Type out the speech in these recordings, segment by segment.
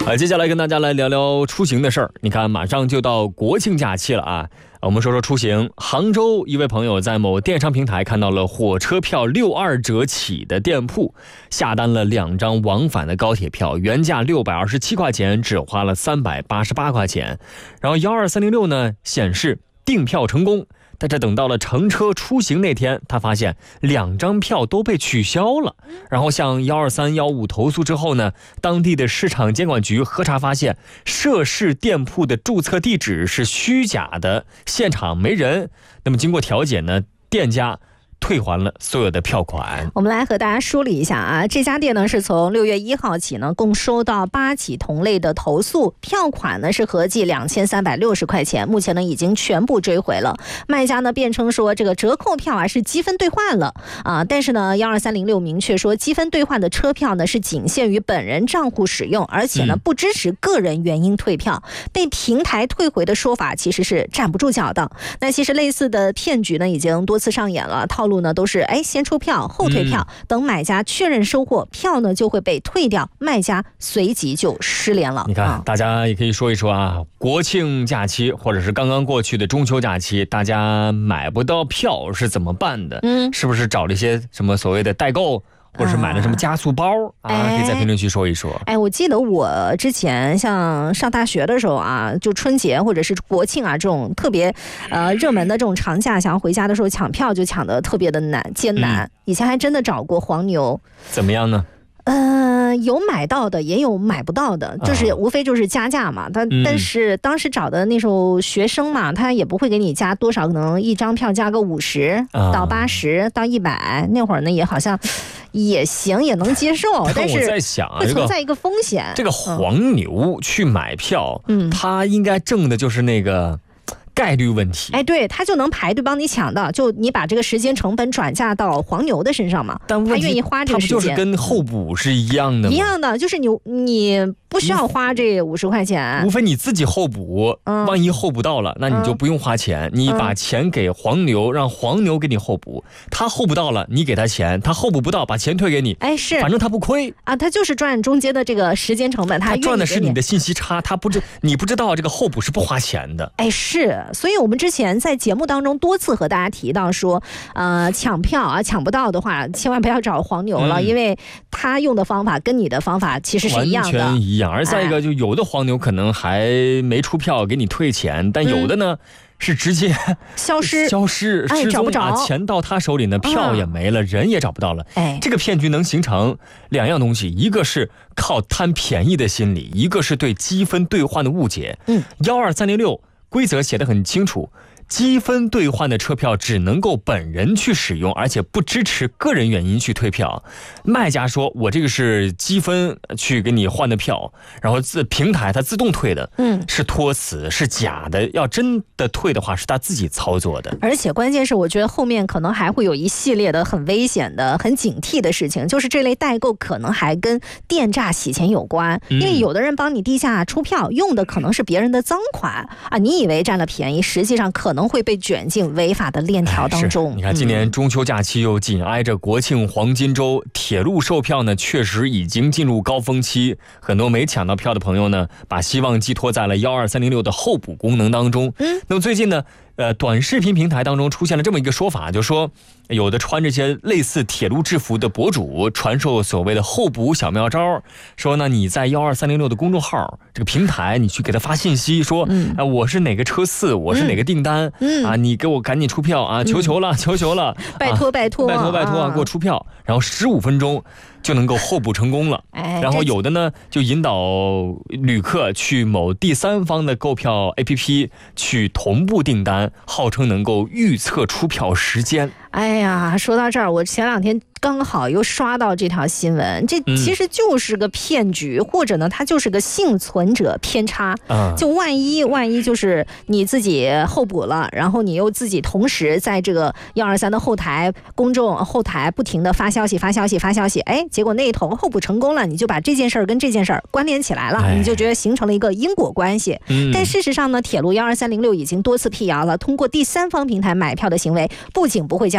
接下来跟大家来聊聊出行的事儿。你看，马上就到国庆假期了啊。我们说说出行。杭州一位朋友在某电商平台看到了火车票62折起的店铺，下单了2张往返的高铁票，原价627块钱，只花了388块钱。然后12306呢显示订票成功，但是等到了乘车出行那天，他发现2张票都被取消了。然后向12315投诉之后呢，当地的市场监管局核查发现，涉事店铺的注册地址是虚假的，现场没人。那么经过调解呢，店家退还了所有的票款。 我们来和大家梳理一下啊，这家店呢是从6月1号起呢，共收到8起同类的投诉，票款呢是合计2360块钱，目前呢已经全部追回了。卖家呢辩称说这个折扣票啊是积分兑换了啊，但是呢12306明确说积分兑换的车票呢是仅限于本人账户使用，而且呢不支持个人原因退票，被平台退回的说法其实是站不住脚的。那其实类似的骗局呢已经多次上演了，套路呢都是先出票后退票，等买家确认收货，票呢就会被退掉，卖家随即就失联了。 你看，大家也可以说一说啊，国庆假期或者是刚刚过去的中秋假期，大家买不到票是怎么办的？是不是找了一些什么所谓的代购？或者是买了什么加速包啊？可以在评论区说一说。 我记得我之前像上大学的时候啊，就春节或者是国庆啊这种特别热门的这种长假，想要回家的时候抢票就抢得特别的艰难。以前还真的找过黄牛。 怎么样呢？ 有买到的，也有买不到的，就是无非就是加价嘛。但是当时找的那时候学生嘛，他也不会给你加多少，可能一张票加个50到80到100，那会儿呢也好像也行，也能接受。但是我在想啊， 会存在一个风险。 这个黄牛去买票，他应该挣的就是那个概率问题。 对，他就能排队帮你抢到，就你把这个时间成本转嫁到黄牛的身上嘛， 但他愿意花这个时间。 他不就是跟候补是一样的吗？ 一样的，就是你不需要花这50块钱， 无非你自己候补，万一候补到了，那你就不用花钱，你把钱给黄牛，让黄牛给你候补，他候补到了，你给他钱，他候补不到，把钱退给你， 是， 反正他不亏啊，他就是赚中间的这个时间成本，他赚的是你的信息差，你不知道这个候补是不花钱的。 是，所以我们之前在节目当中多次和大家提到说，抢票啊抢不到的话，千万不要找黄牛了，因为他用的方法跟你的方法其实是一样的， 完全一样。而再一个，就有的黄牛可能还没出票给你退钱，但有的呢是直接消失失踪， 找不着， 钱到他手里呢，票也没了，人也找不到了。这个骗局能形成2样东西，一个是靠贪便宜的心理，一个是对积分兑换的误解。12306规则写得很清楚，积分兑换的车票只能够本人去使用，而且不支持个人原因去退票。卖家说我这个是积分去给你换的票，然后平台它自动退的，是托词，是假的，要真的退的话是他自己操作的。 而且关键是我觉得后面可能还会有一系列的很危险的很警惕的事情，就是这类代购可能还跟电诈洗钱有关，因为有的人帮你低价出票，用的可能是别人的赃款啊，你以为占了便宜，实际上可能会被卷进违法的链条当中。 你看今年中秋假期又紧挨着国庆黄金周，铁路售票呢确实已经进入高峰期，很多没抢到票的朋友呢把希望寄托在了12306的候补功能当中。那么最近呢短视频平台当中出现了这么一个说法，就说有的穿这些类似铁路制服的博主传授所谓的候补小妙招，说呢你在12306的公众号这个平台，你去给他发信息说，我是哪个车次，我是哪个订单，你给我赶紧出票啊，求求了， 拜托给我出票，然后15分钟就能够候补成功了。然后有的呢就引导旅客去某第三方的购票 APP 去同步订单，号称能够预测出票时间。 说到这儿，我前2天刚好又刷到这条新闻，这其实就是个骗局，或者呢它就是个幸存者偏差。就万一就是你自己候补了，然后你又自己同时在这个123的公众后台不停的发消息，结果那一头候补成功了，你就把这件事儿跟这件事儿关联起来了，你就觉得形成了一个因果关系。但事实上呢，铁路12306已经多次辟谣了，通过第三方平台买票的行为不仅不会降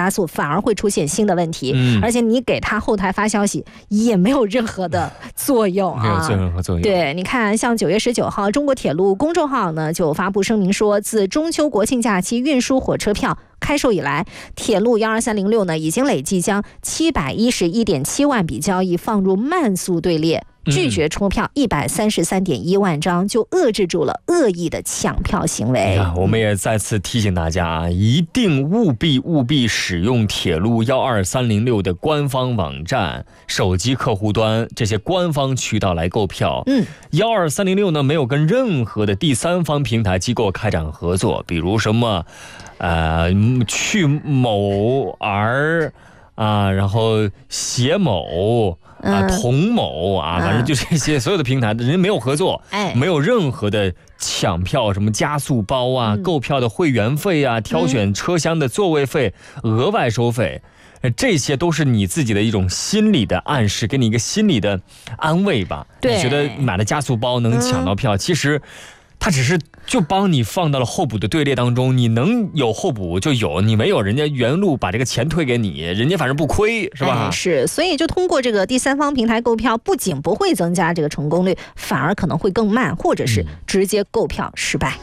加速，反而会出现新的问题。而且你给他后台发消息也没有任何的作用啊， 没有任何作用。 对，你看，像9月19号，中国铁路公众号呢就发布声明说，自中秋国庆假期运输火车票开售以来，铁路12306呢已经累计将711.7万笔交易放入慢速队列，拒绝出票133.1万张，就遏制住了恶意的抢票行为。 我们也再次提醒大家，一定务必使用铁路12306的官方网站、手机客户端这些官方渠道来购票。12306呢没有跟任何的第三方平台机构开展合作，比如什么去某儿然后携某同某反正就这些所有的平台人家没有合作，没有任何的抢票，什么加速包购票的会员费挑选车厢的座位费额外收费，这些都是你自己的一种心理的暗示，给你一个心理的安慰吧。你觉得买了加速包能抢到票，其实他只是就帮你放到了候补的队列当中，你能有候补就有，你没有人家原路把这个钱退给你，人家反正不亏，是吧？ 是，所以就通过这个第三方平台购票，不仅不会增加这个成功率，反而可能会更慢，或者是直接购票失败。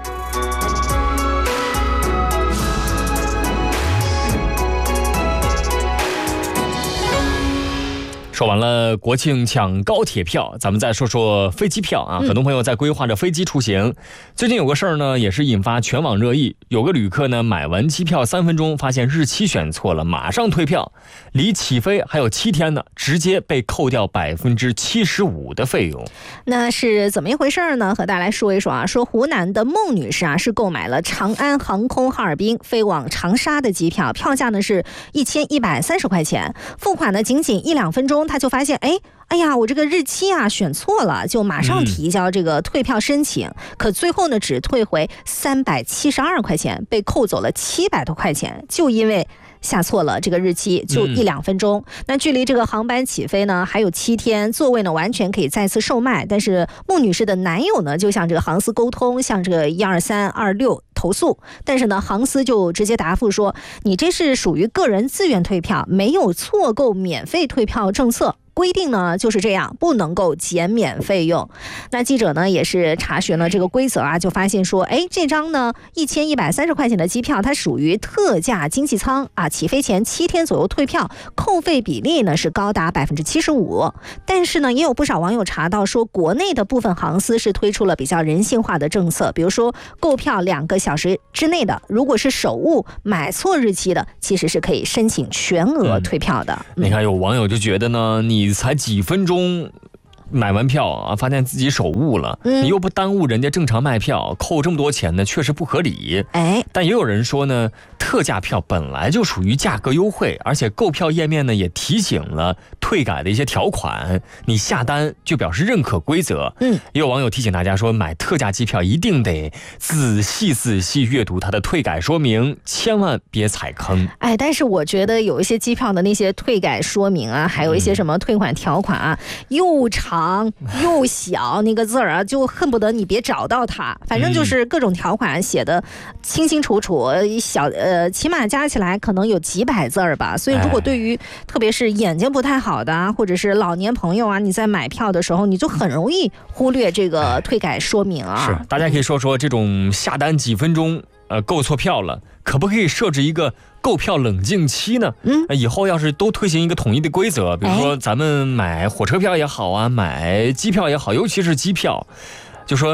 说完了国庆抢高铁票，咱们再说说飞机票很多朋友在规划着飞机出行。最近有个事儿呢，也是引发全网热议。有个旅客呢买完机票3分钟，发现日期选错了，马上退票，离起飞还有7天呢，直接被扣掉75%的费用。那是怎么一回事呢？和大家来说一说说湖南的孟女士是购买了长安航空哈尔滨飞往长沙的机票，票价呢是1130块钱，付款呢仅1-2分钟。他就发现哎呀，我这个日期选错了，就马上提交这个退票申请，可最后呢只退回372块钱，被扣走了700多块钱，就因为下错了这个日期，就1-2分钟。那距离这个航班起飞呢还有7天，座位呢完全可以再次售卖。但是孟女士的男友呢就向这个航司沟通，向这个12326投诉，但是呢航司就直接答复说，你这是属于个人自愿退票，没有错购免费退票政策，规定呢就是这样，不能够减免费用。那记者呢也是查询了这个规则就发现说，这张呢1130块钱的机票，它属于特价经济舱起飞前7天左右退票，扣费比例呢是高达75%。但是呢也有不少网友查到说，国内的部分航司是推出了比较人性化的政策，比如说购票2个小时之内的，如果是手误买错日期的，其实是可以申请全额退票的。 你看有网友就觉得呢，你才几分钟买完票发现自己手误了，你又不耽误人家正常卖票，扣这么多钱呢，确实不合理。但也有人说呢，特价票本来就属于价格优惠，而且购票页面呢也提醒了退改的一些条款，你下单就表示认可规则。也有网友提醒大家说，买特价机票一定得仔细阅读它的退改说明，千万别踩坑。 但是我觉得有一些机票的那些退改说明还有一些什么退款条款又长又小，那个字儿就恨不得你别找到它，反正就是各种条款写的清清楚楚，起码加起来可能有几百字儿吧。所以如果对于特别是眼睛不太好的或者是老年朋友你在买票的时候，你就很容易忽略这个退改说明是，大家可以说说这种下单几分钟购错票了，可不可以设置一个购票冷静期呢？以后要是都推行一个统一的规则，比如说咱们买火车票也好买机票也好，尤其是机票，就说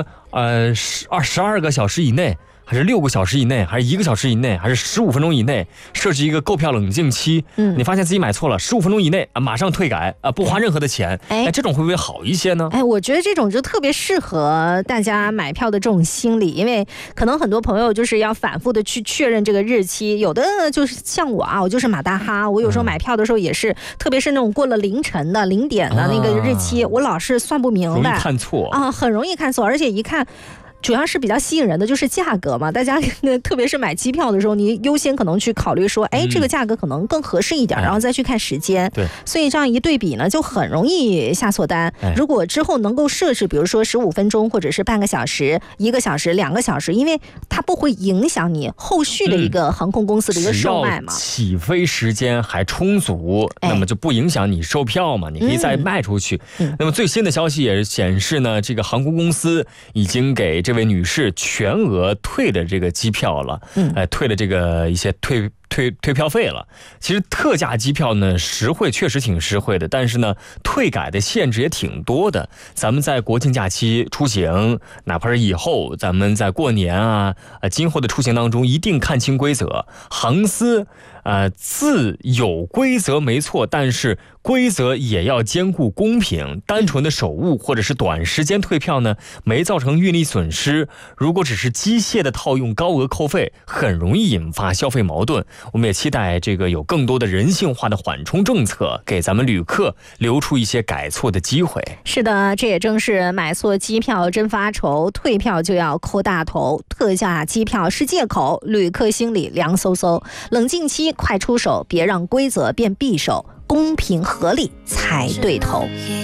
12个小时以内，还是6个小时以内，还是1个小时以内，还是15分钟以内，设置一个购票冷静期。你发现自己买错了，15分钟以内马上退改不花任何的钱。这种会不会好一些呢？ 我觉得这种就特别适合大家买票的这种心理，因为可能很多朋友就是要反复的去确认这个日期，有的就是像我就是马大哈，我有时候买票的时候也是，特别是那种过了凌晨的0点的那个日期，我老是算不明白， 容易看错很容易看错，而且一看主要是比较吸引人的就是价格嘛，大家特别是买机票的时候，你优先可能去考虑说，哎，这个价格可能更合适一点，然后再去看时间。 对， 所以这样一对比呢，就很容易下错单。如果之后能够设置，比如说15分钟，或者是半个小时、1个小时、2个小时，因为它不会影响你后续的一个航空公司的一个售卖嘛。 起飞时间还充足，那么就不影响你售票嘛，你可以再卖出去。那么最新的消息也显示呢，这个航空公司已经给这位女士全额退了这个机票了，退了这个一些退票费了。其实特价机票呢，实惠确实挺实惠的，但是呢，退改的限制也挺多的。咱们在国庆假期出行，哪怕是以后咱们在过年今后的出行当中，一定看清规则。航司自有规则没错，但是规则也要兼顾公平。单纯的手误或者是短时间退票呢，没造成运力损失。如果只是机械的套用高额扣费，很容易引发消费矛盾。我们也期待这个有更多的人性化的缓冲政策，给咱们旅客留出一些改错的机会。 是的，这也正是买错机票真发愁，退票就要扣大头。特价机票是借口，旅客心里凉飕飕。冷静期快出手，别让规则变匕首，公平合理才对头。